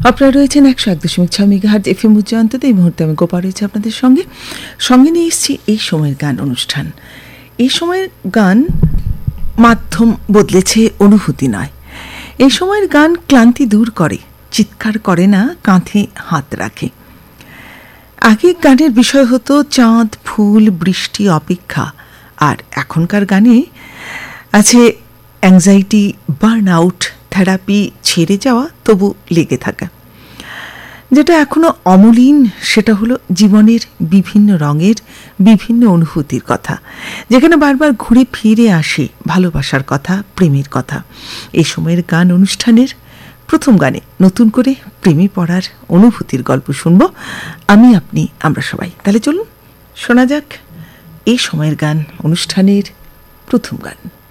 আপনারা রয়েছেন 101.6 megahertz FM উচ্চান্ততে। এই মুহূর্তে আমি গোপা রয়েছে আপনাদের সঙ্গে সঙ্গে নিয়ে এসেছি এই সময়ের গান অনুষ্ঠান। এই সময়ের গান মাধ্যম বদলেছে, অনুভূতি নয়। এই সময়ের গান ক্লান্তি দূর করে, চিৎকার করে না, কাঁধে হাত রাখে। আগে গানের বিষয় হতো চাঁদ, ফুল, বৃষ্টি, অপেক্ষা। আর এখনকার গানে আছে অ্যাংজাইটি, বার্ন আউট, থেরাপি, ছেড়ে যাওয়া তবু লেগে থাকা। যেটা এখনো অমলিন সেটা হলো জীবনের বিভিন্ন রঙের বিভিন্ন অনুভূতির কথা, যেখানে বারবার ঘুরে ফিরে আসে ভালোবাসার কথা, প্রেমের কথা। এই সময়ের গান অনুষ্ঠানের প্রথম গানে নতুন করে প্রেমে পড়ার অনুভূতির গল্প শুনব আমি, আপনি, আমরা সবাই। তাহলে চলুন শোনা যাক এই সময়ের গান অনুষ্ঠানের প্রথম গান।